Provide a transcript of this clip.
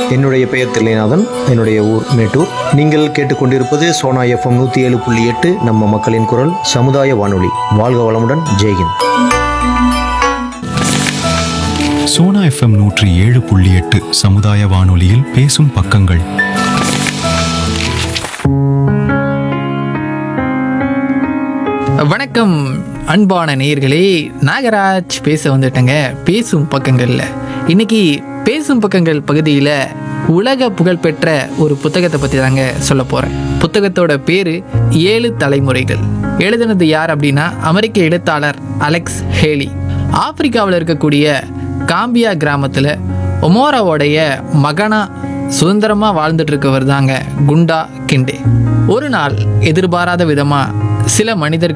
என்னுடைய பெயர் தில்லைநாதன். என்னுடைய ஊர் மேட்டூர். நீங்கள் கேட்டுக்கொண்டிருப்பது சோனா எஃப்எம் 107.8 நம்ம மக்களின் குரல் சமுதாய வானொலி. வாழ்க வளமுடன். ஜெய்ஹிந்த். சோனா எஃப்எம் 107.8 சமுதாய வானொலியில் பேசும் பக்கங்கள். வணக்கம் அன்பான நேயர்களே, நாகராஜ் பேச வந்துட்டேங்க பேசும் பக்கங்களில். இன்னைக்கு பேசும் பக்கங்கள் பகுதியில் உலக புகழ்பெற்ற ஒரு புத்தகத்தை பற்றி தாங்க சொல்ல போகிறேன். புத்தகத்தோட பேர் 7 தலைமுறைகள். எழுதுனது யார் அப்படின்னா அமெரிக்க எழுத்தாளர் அலெக்ஸ் ஹேலி. ஆப்பிரிக்காவில் இருக்கக்கூடிய காம்பியா கிராமத்தில் ஒமோராவோடைய மகனா சுதந்திரமாக வாழ்ந்துட்டு இருக்கவர் தாங்க குண்டா கிண்டே. ஒரு நாள் எதிர்பாராத விதமாக சில மனிதர்கள்